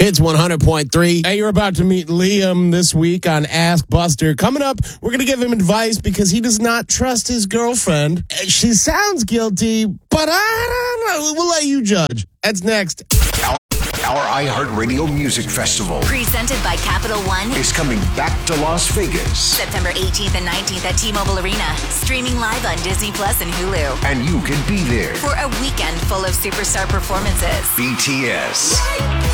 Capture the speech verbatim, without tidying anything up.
It's one hundred point three. Hey, you're about to meet Liam this week on Ask Buster. Coming up, we're going to give him advice because he does not trust his girlfriend. She sounds guilty, but I don't know. We'll let you judge. That's next. Our, our iHeartRadio Music Festival, presented by Capital One, is coming back to Las Vegas. September eighteenth and nineteenth at T-Mobile Arena. Streaming live on Disney Plus and Hulu. And you can be there for a weekend full of superstar performances. B T S,